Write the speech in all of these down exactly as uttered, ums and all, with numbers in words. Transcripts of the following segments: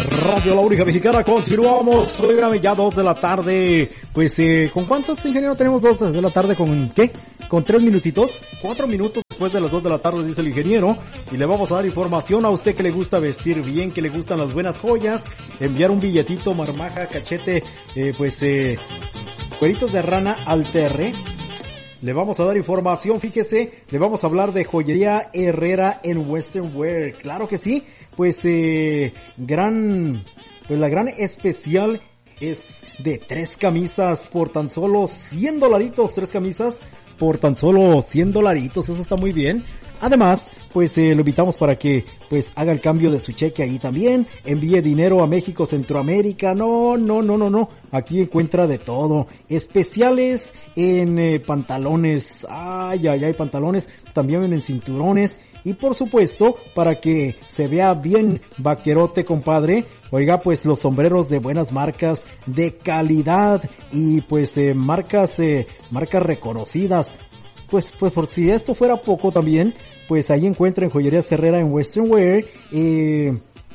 Radio La Única Mexicana, continuamos, programa ya dos de la tarde, pues eh, ¿con cuántos, ingeniero, tenemos dos de la tarde? ¿Con qué? ¿Con tres minutitos? Cuatro minutos después de las dos de la tarde, dice el ingeniero, y le vamos a dar información a usted que le gusta vestir bien, que le gustan las buenas joyas, enviar un billetito, marmaja, cachete, eh, pues eh, cueritos de rana al terre. Le vamos a dar información, fíjese, le vamos a hablar de joyería Herrera en Western Wear, claro que sí, pues eh, gran, pues la gran especial es de tres camisas por tan solo cien dolaritos, tres camisas por tan solo cien dolaritos, eso está muy bien. Además, pues eh, lo invitamos para que pues haga el cambio de su cheque ahí también, envíe dinero a México, Centroamérica, no, no, no, no, no, aquí encuentra de todo, especiales en eh, pantalones, ay, ay, ay, pantalones, también en cinturones, y por supuesto, para que se vea bien vaquerote, compadre, oiga, pues los sombreros de buenas marcas, de calidad, y pues eh, marcas, eh, marcas reconocidas. Pues, pues por si esto fuera poco también, pues ahí encuentra en Joyerías Herrera en Western Wear, eh,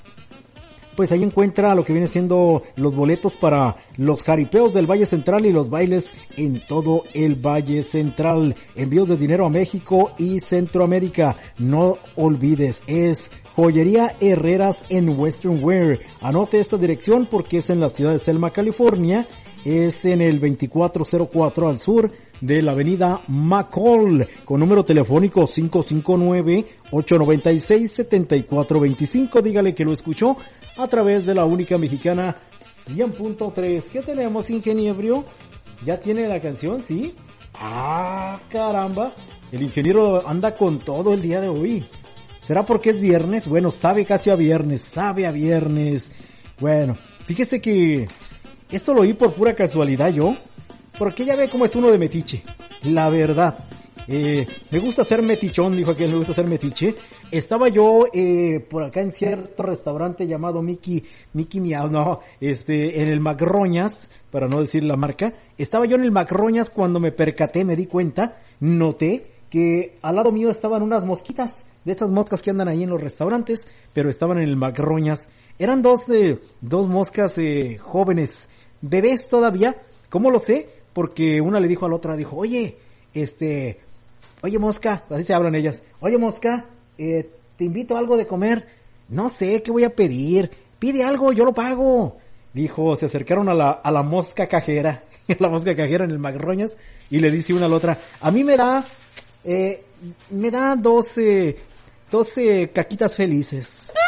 pues ahí encuentra lo que viene siendo los boletos para los jaripeos del Valle Central y los bailes en todo el Valle Central. Envíos de dinero a México y Centroamérica. No olvides, es Joyería Herreras en Western Wear. Anote esta dirección porque es en la ciudad de Selma, California. Es en el veinticuatro cero cuatro al sur de la avenida McCall, con número telefónico cinco cinco nueve, ocho nueve seis, siete cuatro dos cinco. Dígale que lo escuchó a través de la Única Mexicana cien punto tres. ¿Qué tenemos, ingeniero? ¿Ya tiene la canción? ¿Sí? ¡Ah, caramba! El ingeniero anda con todo el día de hoy. ¿Será porque es viernes? Bueno, sabe casi a viernes, sabe a viernes. Bueno, fíjese que esto lo oí por pura casualidad yo, porque ya ve cómo es uno de metiche, la verdad. Eh, me gusta ser metichón, dijo aquel, me gusta ser metiche. Estaba yo eh, por acá en cierto restaurante llamado Mickey, Mickey Miau, no, este, en el Macroñas, para no decir la marca. Estaba yo en el Macroñas cuando me percaté, me di cuenta, noté que al lado mío estaban unas mosquitas, de esas moscas que andan ahí en los restaurantes, pero estaban en el Macroñas. Eran dos, eh, dos moscas eh, jóvenes, bebés todavía. ¿Cómo lo sé? Porque una le dijo a la otra, dijo, oye, este, oye mosca, así se hablan ellas, oye mosca, eh, te invito a algo de comer, no sé, ¿qué voy a pedir? Pide algo, yo lo pago. Dijo, se acercaron a la, a la mosca cajera, la mosca cajera en el Macroñas, y le dice una a la otra, a mí me da, eh, me da doce, doce caquitas felices.